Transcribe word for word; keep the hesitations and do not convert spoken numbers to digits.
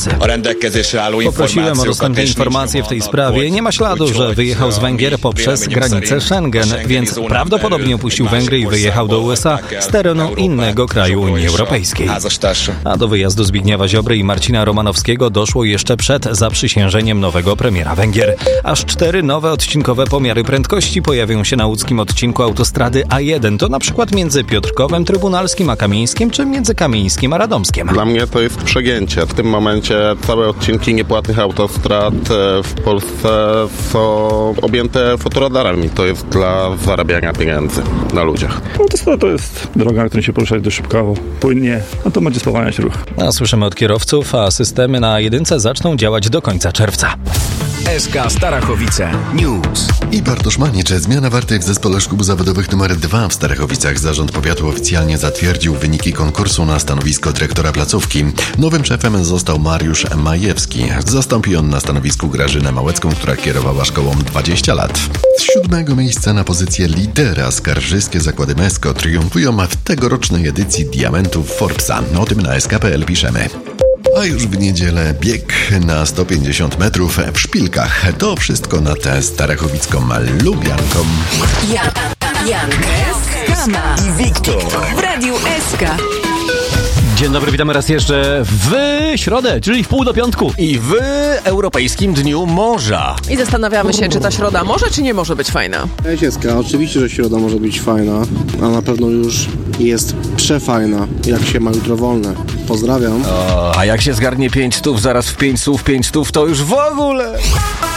prasy. Poprosiłem o dostępne informacje w tej sprawie. Nie ma śladu, że wyjechał z Węgier poprzez granicę Schengen, więc prawdopodobnie opuścił Węgry i wyjechał do U S A z terenu innego kraju Unii Europejskiej. A do wyjazdu Zbigniewa Ziobry i Marcina Romanowskiego doszło jeszcze przed zaprzysiężeniem nowego premiera Węgier. Aż cztery nowe odcinkowe pomiary prędkości pojawią się na łódzkim odcinku autostrady A jeden. To na przykład między Piotrkowem Trybunalskim a Kamieńskim, czy między Kamieńskim a Radomskiem. Dla mnie to jest przegięcie. W tym momencie całe odcinki niepłatnych autostrad w Polsce są objęte fotoradarami. To jest dla zarabiania pieniędzy na ludziach. Autostrada to jest droga, na której się poruszać dość szybko, płynnie, a to będzie spowalniać ruch. A słyszymy od kierowców, a systemy na jedynce zaczną działać do końca czerwca. S K Starachowice News. I Bartosz Manicz. Zmiana wartej w zespole szkół zawodowych numer dwa w Starachowicach. Zarząd powiatu oficjalnie zatwierdził wyniki konkursu na stanowisko dyrektora placówki. Nowym szefem został Mariusz Majewski. Zastąpi on na stanowisku Grażynę Małecką, która kierowała szkołą dwadzieścia lat. Z siódmego miejsca na pozycję lidera skarżyskie zakłady Mesko triumfują w tegorocznej edycji Diamentów Forbesa. O tym na S K kropka P L piszemy. A już w niedzielę bieg na sto pięćdziesiąt metrów w Szpilkach. To wszystko nad starachowicką lubianką. Jan, Jan, Skama i Wiktor w Radiu S K. Dzień dobry, witamy raz jeszcze w środę, czyli w pół do piątku. I w Europejskim Dniu Morza. I zastanawiamy się, czy ta środa może, czy nie może być fajna. Cześć, oczywiście, że środa może być fajna, a na pewno już jest przefajna, jak się ma jutro wolne. Pozdrawiam. O, a jak się zgarnie pięć stów, zaraz w pięć słów, pięć stów, to już w ogóle...